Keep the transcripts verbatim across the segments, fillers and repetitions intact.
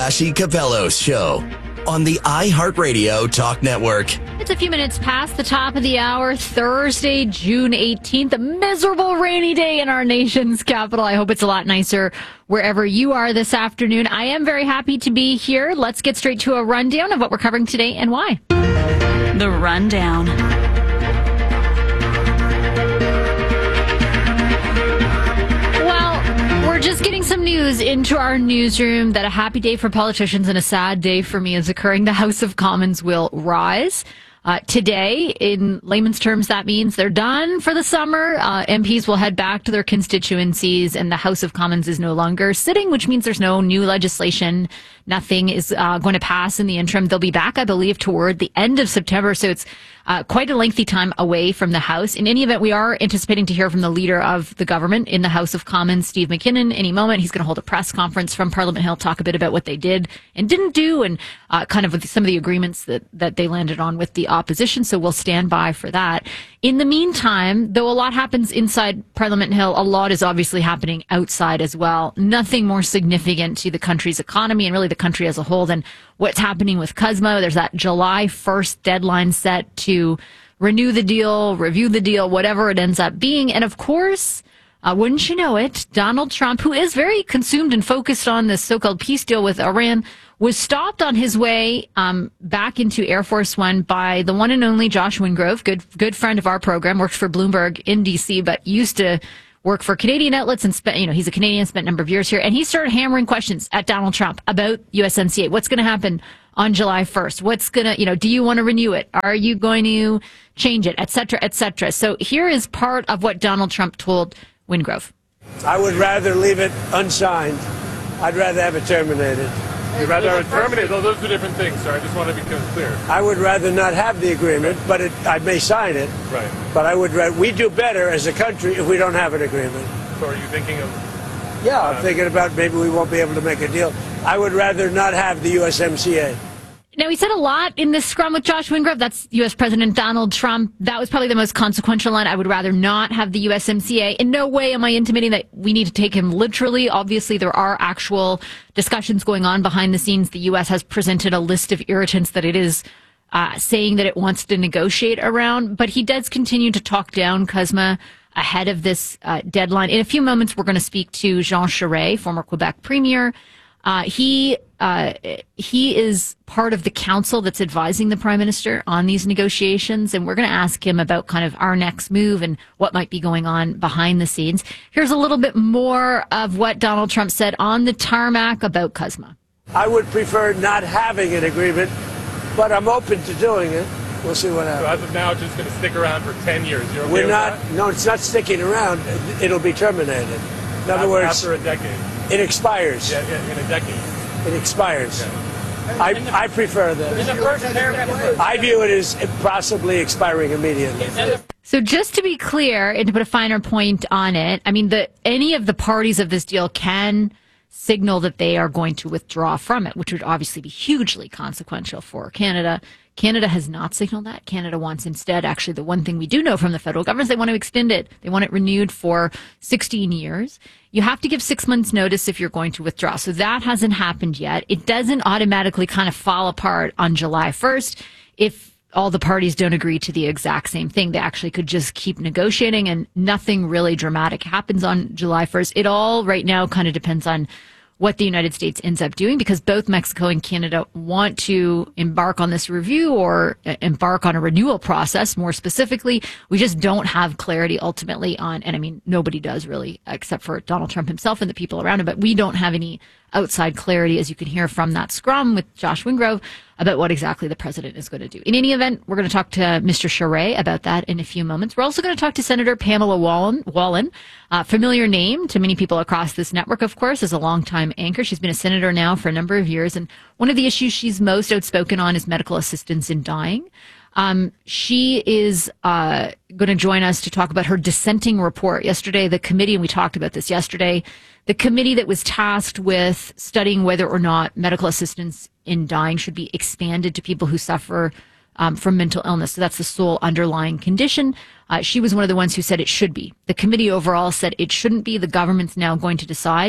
Vassy Capellos Show on the iHeartRadio Talk Network. It's a few minutes past the top of the hour, Thursday, June eighteenth, a miserable rainy day in our nation's capital. I hope it's a lot nicer wherever you are this afternoon. I am very happy to be here. Let's get straight to a rundown of what we're covering today and why. The Rundown. We're just getting some news into our newsroom that a happy day for politicians and a sad day for me is occurring. The House of Commons will rise. Uh, today, in layman's terms, that means they're done for the summer. Uh, M Ps will head back to their constituencies, and the House of Commons is no longer sitting, which means there's no new legislation. Nothing is uh, going to pass in the interim. They'll be back, I believe, toward the end of September, so it's uh, quite a lengthy time away from the House. In any event, we are anticipating to hear from the leader of the government in the House of Commons, Steve McKinnon, any moment. He's going to hold a press conference from Parliament Hill, talk a bit about what they did and didn't do, and uh, kind of some of the agreements that, that they landed on with the opposition, so we'll stand by for that. In the meantime, though a lot happens inside Parliament Hill, a lot is obviously happening outside as well. Nothing more significant to the country's economy and really the country as a whole than what's happening with C U S M A. There's that July first deadline set to renew the deal, review the deal, whatever it ends up being. And of course, uh, wouldn't you know it, Donald Trump, who is very consumed and focused on this so-called peace deal with Iran, was stopped on his way um, back into Air Force One by the one and only Josh Wingrove, good good friend of our program, works for Bloomberg in D C, but used to work for Canadian outlets and spent, you know, he's a Canadian, spent a number of years here. And he started hammering questions at Donald Trump about U S M C A. What's going to happen on July first? What's going to, you know, do you want to renew it? Are you going to change it, et cetera, et cetera? So here is part of what Donald Trump told Wingrove. I would rather leave it unsigned. I'd rather have it terminated. You'd rather have it terminated? Those are two different things, sir. I just want to be clear. I would rather not have the agreement, but it, I may sign it. Right. But I would rather, we do better as a country if we don't have an agreement. So are you thinking of... Yeah, I'm uh, thinking about maybe we won't be able to make a deal. I would rather not have the U S M C A. Now, he said a lot in this scrum with Josh Wingrove. That's U S President Donald Trump. That was probably the most consequential line. I would rather not have the U S M C A. In no way am I intimating that we need to take him literally. Obviously, there are actual discussions going on behind the scenes. The U S has presented a list of irritants that it is uh, saying that it wants to negotiate around. But he does continue to talk down C U S M A ahead of this uh, deadline. In a few moments, we're going to speak to Jean Charest, former Quebec premier. Uh, he uh, he is part of the council that's advising the prime minister on these negotiations, and we're going to ask him about kind of our next move and what might be going on behind the scenes. Here's a little bit more of what Donald Trump said on the tarmac about C U S M A. I would prefer not having an agreement, but I'm open to doing it. We'll see what happens. So as of now, it's just going to stick around for ten years. You're okay We're with not. that? No, it's not sticking around. It'll be terminated. In other after, words, after a decade. It expires. Yeah, yeah, in a decade. It expires. Okay. I, I prefer that. I view it as possibly expiring immediately. So just to be clear and to put a finer point on it, I mean, the any of the parties of this deal can signal that they are going to withdraw from it, which would obviously be hugely consequential for Canada. Canada has not signaled that. Canada wants instead, actually, the one thing we do know from the federal government is they want to extend it. They want it renewed for sixteen years. You have to give six months notice if you're going to withdraw. So that hasn't happened yet. It doesn't automatically kind of fall apart on July first if all the parties don't agree to the exact same thing. They actually could just keep negotiating and nothing really dramatic happens on July first. It all right now kind of depends on what the United States ends up doing, because both Mexico and Canada want to embark on this review or embark on a renewal process. More specifically, we just don't have clarity ultimately on, and I mean, nobody does really, except for Donald Trump himself and the people around him, but we don't have any outside clarity, as you can hear from that scrum with Josh Wingrove, about what exactly the president is going to do. In any event, we're going to talk to Mister Charest about that in a few moments. We're also going to talk to Senator Pamela Wallin, Wallin, a familiar name to many people across this network, of course, as a longtime anchor. She's been a senator now for a number of years, and one of the issues she's most outspoken on is medical assistance in dying. Um, she is uh, going to join us to talk about her dissenting report. Yesterday, the committee, and we talked about this yesterday, the committee that was tasked with studying whether or not medical assistance in dying should be expanded to people who suffer um, from mental illness. So that's the sole underlying condition. Uh, she was one of the ones who said it should be. The committee overall said it shouldn't be. The government's now going to decide.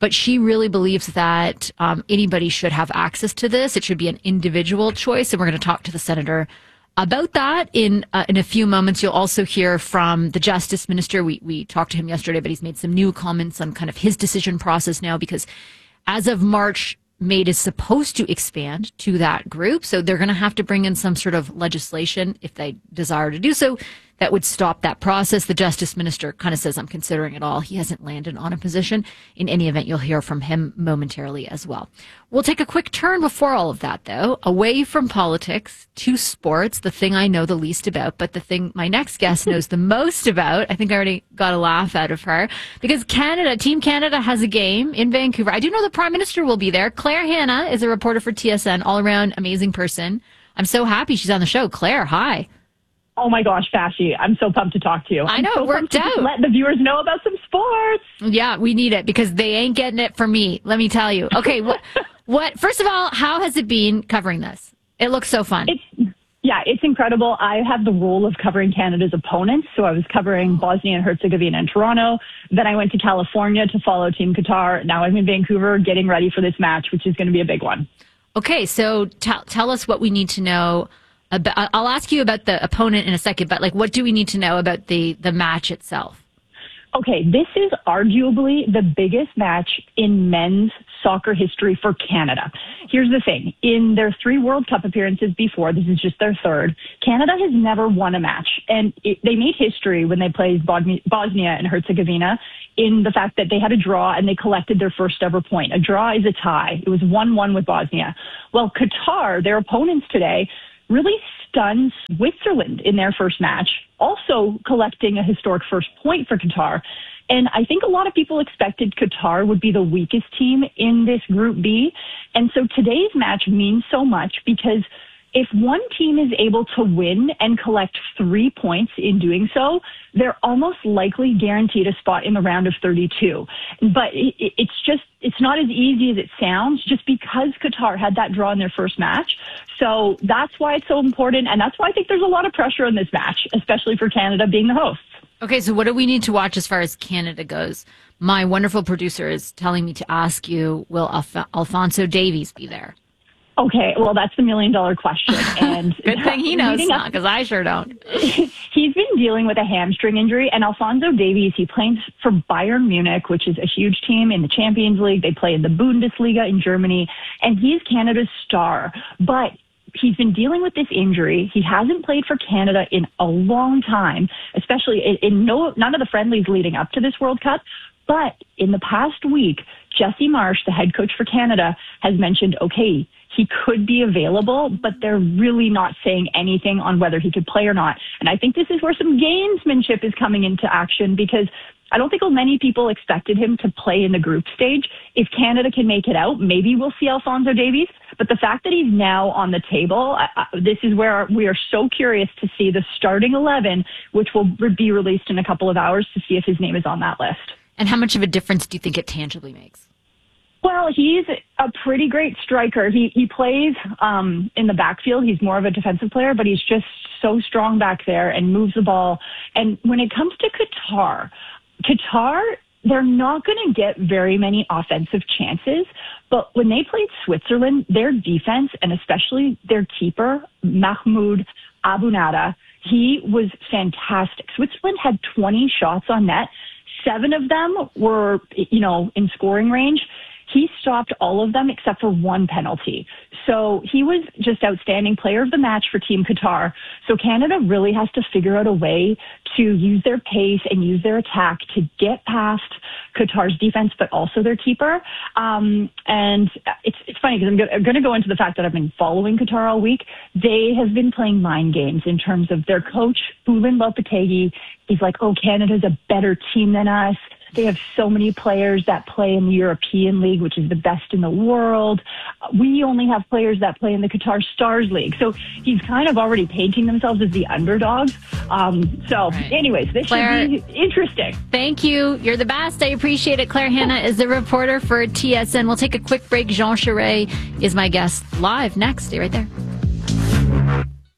but she really believes that um, anybody should have access to this. It should be an individual choice, and we're going to talk to the senator about that in uh, in a few moments. You'll also hear from the Justice Minister. We we talked to him yesterday, but he's made some new comments on kind of his decision process now, because as of March, MAID is supposed to expand to that group. So they're going to have to bring in some sort of legislation if they desire to do so that would stop that process. The Justice Minister kind of says, I'm considering it all. He hasn't landed on a position. In any event, you'll hear from him momentarily as well. We'll take a quick turn before all of that, though, away from politics to sports, the thing I know the least about, but the thing my next guest knows the most about. I think I already got a laugh out of her, because Canada, Team Canada has a game in Vancouver. I do know the Prime Minister will be there. Claire Hanna is a reporter for T S N, all-around amazing person. I'm so happy she's on the show. Claire, hi. Oh my gosh, Fashy, I'm so pumped to talk to you. I know, I'm so it worked out. To let the viewers know about some sports. Yeah, we need it, because they ain't getting it from me, let me tell you. Okay, what, what? First of all, how has it been covering this? It looks so fun. It's, yeah, it's incredible. I have the role of covering Canada's opponents, so I was covering Bosnia and Herzegovina in Toronto. Then I went to California to follow Team Qatar. Now I'm in Vancouver getting ready for this match, which is going to be a big one. Okay, so t- tell us what we need to know. About, I'll ask you about the opponent in a second, but like, what do we need to know about the, the match itself? Okay, this is arguably the biggest match in men's soccer history for Canada. Here's the thing. In their three World Cup appearances before, this is just their third, Canada has never won a match. And it, they made history when they played Bosnia and Herzegovina in the fact that they had a draw and they collected their first ever point. A draw is a tie. It was one one with Bosnia. Well, Qatar, their opponents today, really stunned Switzerland in their first match, also collecting a historic first point for Qatar. And I think a lot of people expected Qatar would be the weakest team in this Group B. And so today's match means so much, because if one team is able to win and collect three points in doing so, they're almost likely guaranteed a spot in the round of thirty-two. But it's just, it's not as easy as it sounds, just because Qatar had that draw in their first match. So that's why it's so important. And that's why I think there's a lot of pressure on this match, especially for Canada being the hosts. Okay, so what do we need to watch as far as Canada goes? My wonderful producer is telling me to ask you, will Alf- Alphonso Davies be there? Okay, well, that's the million dollar question. And good thing he knows not, because I sure don't. He's been dealing with a hamstring injury, and Alphonso Davies, he plays for Bayern Munich, which is a huge team in the Champions League. They play in the Bundesliga in Germany, and he's Canada's star. But he's been dealing with this injury. He hasn't played for Canada in a long time, especially in, in no none of the friendlies leading up to this World Cup. But in the past week, Jesse Marsh, the head coach for Canada, has mentioned, okay, he could be available, but they're really not saying anything on whether he could play or not. And I think this is where some gamesmanship is coming into action, because I don't think many people expected him to play in the group stage. If Canada can make it out, maybe we'll see Alphonso Davies. But the fact that he's now on the table, uh, this is where we are so curious to see the starting eleven, which will be released in a couple of hours, to see if his name is on that list. And how much of a difference do you think it tangibly makes? Well, he's a pretty great striker. He he plays um, in the backfield. He's more of a defensive player, but he's just so strong back there and moves the ball. And when it comes to Qatar, Qatar, they're not going to get very many offensive chances. But when they played Switzerland, their defense, and especially their keeper, Mahmoud Abunada, he was fantastic. Switzerland had twenty shots on net. Seven of them were, you know, in scoring range. He stopped all of them except for one penalty. So he was just outstanding player of the match for Team Qatar. So Canada really has to figure out a way to use their pace and use their attack to get past Qatar's defense, but also their keeper. Um, and it's it's funny because I'm going to go into the fact that I've been following Qatar all week. They have been playing mind games in terms of their coach, Bulin Lopetegui. He's like, oh, Canada's a better team than us. They have so many players that play in the European League, which is the best in the world. We only have players that play in the Qatar Stars League. So he's kind of already painting themselves as the underdogs. Um, so right. anyways, this Claire, should be interesting. Thank you. You're the best. I appreciate it. Claire Hanna is the reporter for T S N. We'll take a quick break. Jean Charest is my guest live next. Stay right there.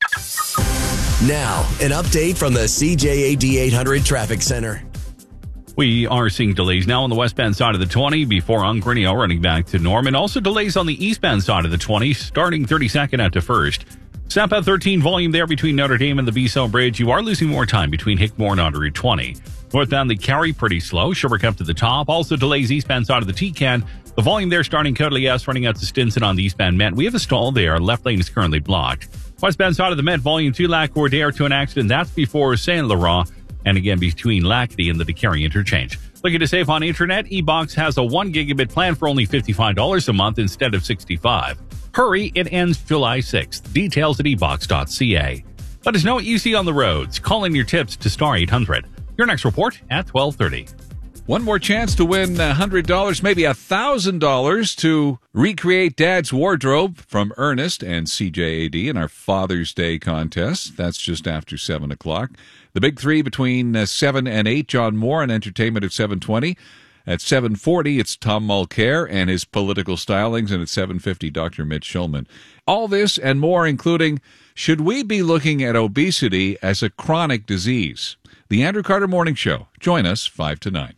Now, an update from the C J A D eight hundred Traffic Center. We are seeing delays now on the westbound side of the twenty before Ungrinio running back to Norman. Also delays on the eastbound side of the twenty starting thirty-second out to first. Southbound thirteen volume there between Notre Dame and the Beso Bridge. You are losing more time between Hickmore and on Route twenty. Northbound the Cary pretty slow. Sherbrooke up to the top. Also delays eastbound side of the T-Can. The volume there starting Côte-Liesse running out to Stinson on the eastbound Met. We have a stall there. Left lane is currently blocked. Westbound side of the Met, volume two, Lac Gordaire to an accident. That's before Saint Laurent. And again, between Lacadie and the DeCary interchange. Looking to save on internet? eBox has a one gigabit plan for only fifty-five dollars a month instead of sixty-five dollars. Hurry, it ends July sixth. Details at e box dot c a. Let us know what you see on the roads. Call in your tips to star eight hundred. Your next report at twelve thirty. One more chance to win one hundred dollars, maybe one thousand dollars to recreate Dad's wardrobe from Ernest and C J A D in our Father's Day contest. That's just after seven o'clock. The big three between uh, seven and eight, John Moore and Entertainment at seven twenty. At seven forty, it's Tom Mulcair and his political stylings, and at seven fifty, Doctor Mitch Schulman. All this and more, including, should we be looking at obesity as a chronic disease? The Andrew Carter Morning Show. Join us five to nine.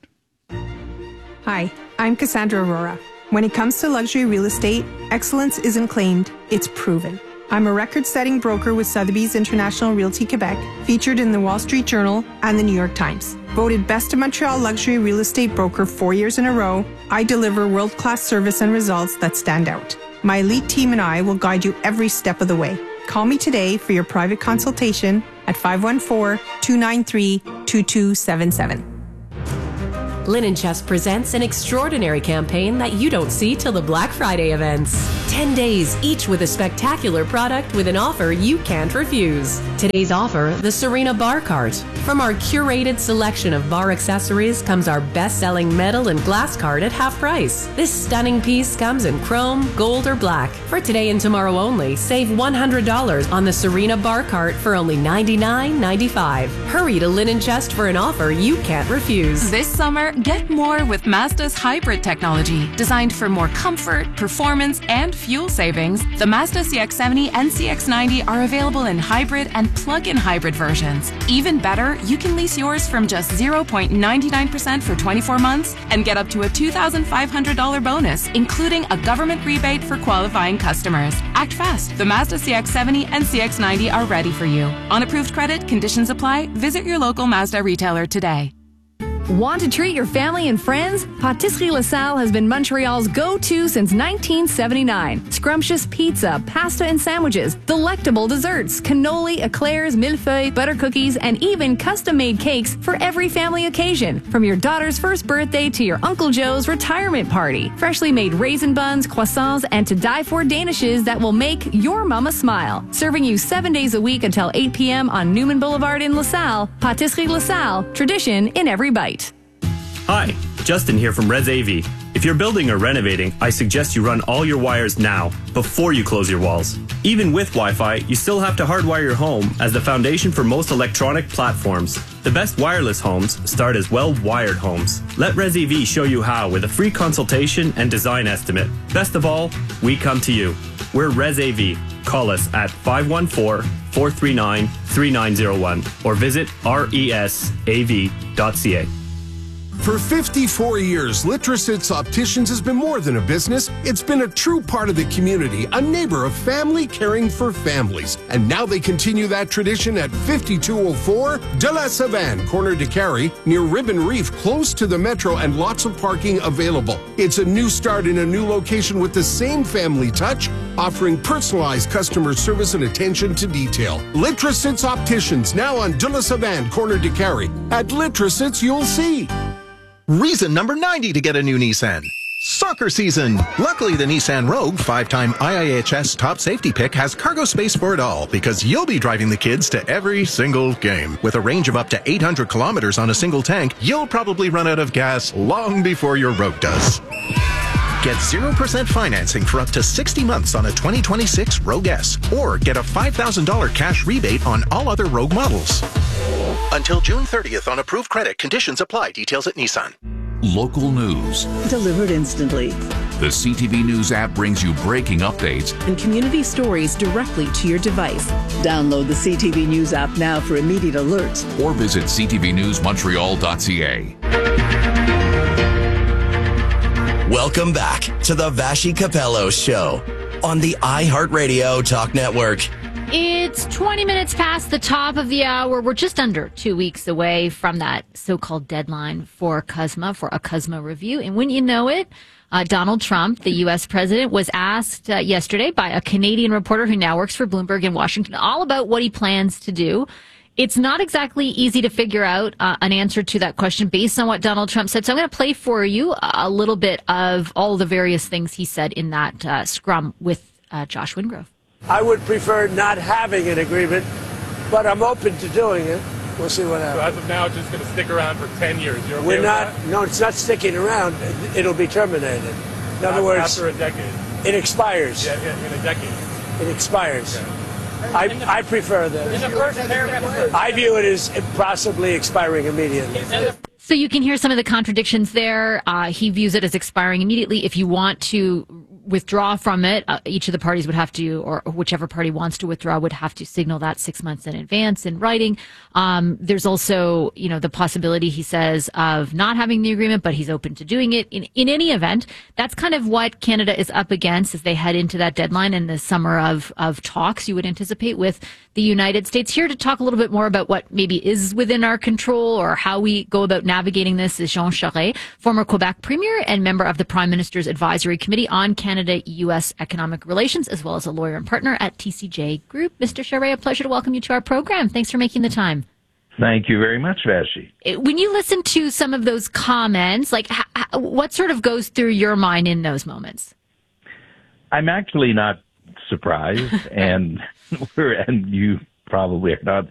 Hi, I'm Cassandra Aurora. When it comes to luxury real estate, excellence isn't claimed, it's proven. I'm a record-setting broker with Sotheby's International Realty Quebec, featured in the Wall Street Journal and the New York Times. Voted Best of Montreal Luxury Real Estate Broker four years in a row, I deliver world-class service and results that stand out. My elite team and I will guide you every step of the way. Call me today for your private consultation at five one four, two nine three, two two seven seven. Linen Chest presents an extraordinary campaign that you don't see till the Black Friday events. ten days, each with a spectacular product with an offer you can't refuse. Today's offer, the Serena Bar Cart. From our curated selection of bar accessories comes our best-selling metal and glass cart at half price. This stunning piece comes in chrome, gold, or black. For today and tomorrow only, save one hundred dollars on the Serena Bar Cart for only ninety-nine ninety-five. Hurry to Linen Chest for an offer you can't refuse. This summer, get more with Mazda's hybrid technology. Designed for more comfort, performance, and fuel savings, the Mazda C X seventy and C X ninety are available in hybrid and plug-in hybrid versions. Even better, you can lease yours from just zero point nine nine percent for twenty-four months and get up to a two thousand five hundred dollars bonus, including a government rebate for qualifying customers. Act fast. The Mazda C X seventy and C X ninety are ready for you. On approved credit, conditions apply. Visit your local Mazda retailer today. Want to treat your family and friends? Patisserie LaSalle has been Montreal's go-to since nineteen seventy-nine. Scrumptious pizza, pasta and sandwiches, delectable desserts, cannoli, eclairs, millefeuilles, butter cookies, and even custom-made cakes for every family occasion. From your daughter's first birthday to your Uncle Joe's retirement party. Freshly made raisin buns, croissants, and to die for danishes that will make your mama smile. Serving you seven days a week until eight p.m. on Newman Boulevard in LaSalle. Patisserie LaSalle, tradition in every bite. Hi, Justin here from Res A V. If you're building or renovating, I suggest you run all your wires now, before you close your walls. Even with Wi-Fi, you still have to hardwire your home as the foundation for most electronic platforms. The best wireless homes start as well-wired homes. Let Res A V show you how with a free consultation and design estimate. Best of all, we come to you. We're Res A V. Call us at five one four, four three nine, three nine zero one or visit resav dot c a. For fifty-four years, Litrosits Opticians has been more than a business. It's been a true part of the community, a neighbor of family caring for families. And now they continue that tradition at fifty-two oh four De La Savane, corner de Carey, near Ribbon Reef, close to the metro and lots of parking available. It's a new start in a new location with the same family touch, offering personalized customer service and attention to detail. Litrosits Opticians, now on De La Savane, corner de Carey. At Litrosits, you'll see. Reason number ninety to get a new Nissan. Soccer season. Luckily, the Nissan Rogue, five-time I I H S top safety pick, has cargo space for it all because you'll be driving the kids to every single game. With a range of up to eight hundred kilometers on a single tank, you'll probably run out of gas long before your Rogue does. Get zero percent financing for up to sixty months on a twenty twenty-six Rogue S, or get a five thousand dollars cash rebate on all other Rogue models. Until June thirtieth on approved credit. Conditions apply. Details at Nissan. Local news. Delivered instantly. The C T V News app brings you breaking updates and community stories directly to your device. Download the C T V News app now for immediate alerts. Or visit c t v news montreal dot c a. Welcome back to the Vassy Capello Show on the iHeartRadio Talk Network. It's twenty minutes past the top of the hour. We're just under two weeks away from that so-called deadline for C U S M A, for a C U S M A review. And when you know it, uh, Donald Trump, the U S president, was asked uh, yesterday by a Canadian reporter who now works for Bloomberg in Washington all about what he plans to do. It's not exactly easy to figure out uh, an answer to that question based on what Donald Trump said. So I'm going to play for you a little bit of all the various things he said in that uh, scrum with uh, Josh Wingrove. I would prefer not having an agreement, but I'm open to doing it. We'll see what happens. So as of now, it's just going to stick around for ten years. You're okay We're with not. that? No, it's not sticking around. It'll be terminated. In other words, after a decade. It expires. Yeah, yeah, in a decade. It expires. Okay. I, I prefer that. I view it as possibly expiring immediately. So you can hear some of the contradictions there. Uh, he views it as expiring immediately. If you want to withdraw from it, uh, each of the parties would have to, or whichever party wants to withdraw, would have to signal that six months in advance in writing. Um, there's also, you know, the possibility, he says, of not having the agreement, but he's open to doing it. In, in any event, that's kind of what Canada is up against as they head into that deadline in the summer of, of talks, you would anticipate, with the United States. Here to talk a little bit more about what maybe is within our control or how we go about navigating this is Jean Charest, former Quebec Premier and member of the Prime Minister's Advisory Committee on Canada U S Economic Relations, as well as a lawyer and partner at T C J Group. Mister Charest, a pleasure to welcome you to our program. Thanks for making the time. Thank you very much, Vassy. When you listen to some of those comments, like h- what sort of goes through your mind in those moments? I'm actually not surprised, and we're, and you probably are not